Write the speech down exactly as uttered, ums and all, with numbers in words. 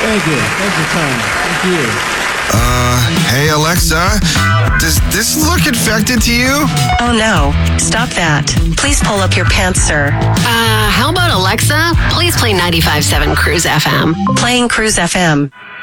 Thank you. Thank you, Tom. Thank you. Uh, hey Alexa, does this look infected to you? Oh no, stop that. Please pull up your pants, sir. Uh, how about Alexa? Please play ninety-five point seven Cruise F M. Playing Cruise F M.